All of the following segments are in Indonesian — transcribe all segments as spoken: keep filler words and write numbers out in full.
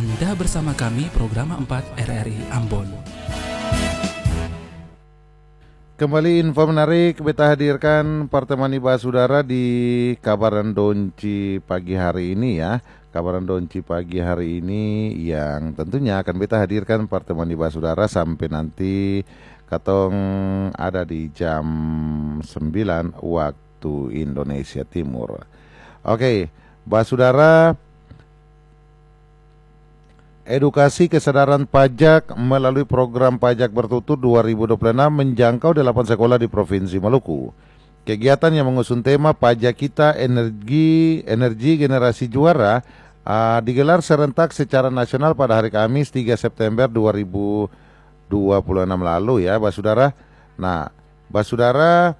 Anda bersama kami program empat R R I Ambon. Kembali info menarik beta hadirkan pertemani bahas saudara di Kabaran Donci pagi hari ini ya. Kabaran Donci pagi hari ini yang tentunya akan beta hadirkan pertemani bahas saudara sampai nanti katong ada di jam sembilan waktu Indonesia Timur. Oke, bahas saudara, edukasi kesadaran pajak melalui program pajak bertutur dua ribu dua puluh enam menjangkau delapan sekolah di Provinsi Maluku. Kegiatan yang mengusung tema Pajak Kita Energi Energi Generasi Juara uh, digelar serentak secara nasional pada hari Kamis tiga September dua ribu dua puluh enam lalu ya, Bas Saudara. Nah, Bas Saudara,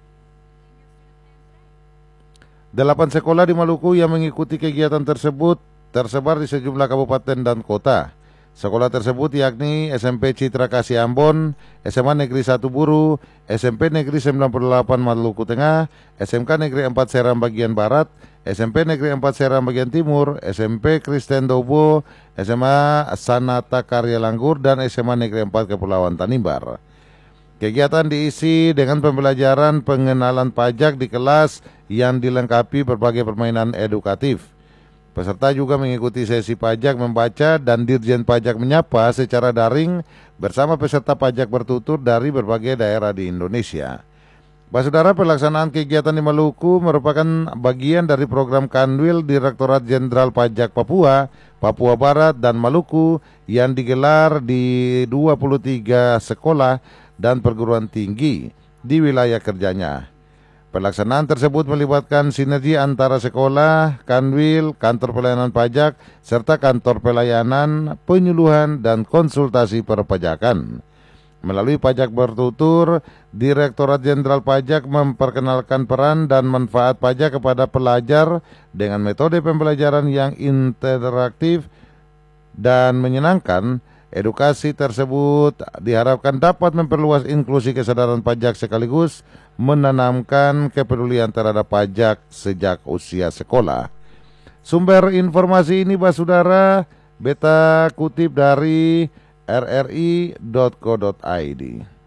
delapan sekolah di Maluku yang mengikuti kegiatan tersebut tersebar di sejumlah kabupaten dan kota. Sekolah tersebut yakni S M P Citra Kasih Ambon, S M A Negeri satu Buru, S M P Negeri sembilan puluh delapan Maluku Tengah, S M K Negeri empat Seram bagian Barat, S M P Negeri empat Seram bagian Timur, S M P Kristen Dobo, S M A Sanata Karya Langgur, dan S M A Negeri empat Kepulauan Tanimbar. Kegiatan diisi dengan pembelajaran pengenalan pajak di kelas yang dilengkapi berbagai permainan edukatif. Peserta juga mengikuti sesi pajak membaca dan Dirjen Pajak menyapa secara daring bersama peserta pajak bertutur dari berbagai daerah di Indonesia. Bah Saudara, pelaksanaan kegiatan di Maluku merupakan bagian dari program Kanwil Direktorat Jenderal Pajak Papua, Papua Barat, dan Maluku yang digelar di dua puluh tiga sekolah dan perguruan tinggi di wilayah kerjanya. Pelaksanaan tersebut melibatkan sinergi antara sekolah, Kanwil, kantor pelayanan pajak, serta kantor pelayanan, penyuluhan, dan konsultasi perpajakan. Melalui pajak bertutur, Direktorat Jenderal Pajak memperkenalkan peran dan manfaat pajak kepada pelajar dengan metode pembelajaran yang interaktif dan menyenangkan. Edukasi tersebut diharapkan dapat memperluas inklusi kesadaran pajak sekaligus menanamkan kepedulian terhadap pajak sejak usia sekolah. Sumber informasi ini, Bah Saudara, beta kutip dari r r i dot co dot i d.